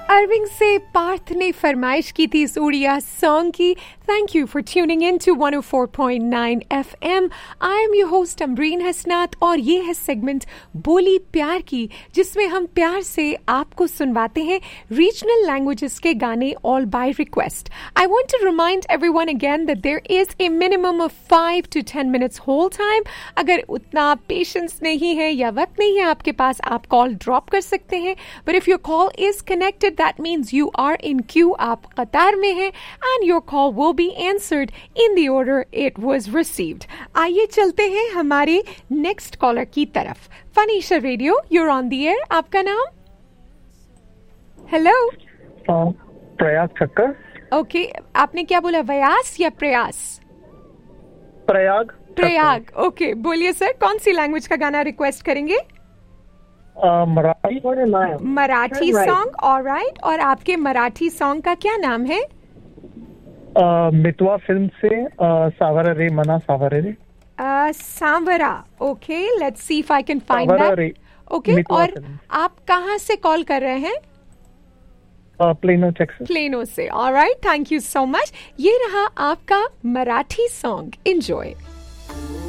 अरविंद से पार्थ ने फरमाइश की थी इस उड़िया सॉन्ग की. Thank you for tuning in to 104.9 FM. I am your host Amreen हसनात और ये है सेगमेंट बोली प्यार की, जिसमें हम प्यार से आपको सुनवाते हैं रीजनल लैंग्वेजेस के गाने all by request. I want to remind everyone again that there is a minimum of 5 to 10 minutes hold time. अगर उतना पेशेंस नहीं है या वक्त नहीं है आपके पास, आप कॉल ड्रॉप कर सकते हैं. But if your call is connected, that means you are in queue. आप कतार में हैं and your call will be answered in the order it was received. आइए चलते हैं हमारे नेक्स्ट कॉलर की तरफ. फनीशा radio, you're on the air. आपका नाम? हेलो. प्रयाग ठक्कर. ओके, आपने क्या बोला, व्यास या प्रयास? प्रयाग. प्रयाग. ओके, बोलिए सर, कौन सी लैंग्वेज का गाना रिक्वेस्ट करेंगे? मराठी सॉन्ग. ऑलराइट. और आपके मराठी सॉन्ग का क्या नाम है? मितवा फिल्म से सावरा रे मना सावरा रे. सांवरा. Okay, let's see if I can find that. Okay, और आप कहाँ से कॉल कर रहे हैं? Plano Texas. प्लेनो से. Alright, thank you so much. ये रहा आपका मराठी सॉन्ग. एंजॉय.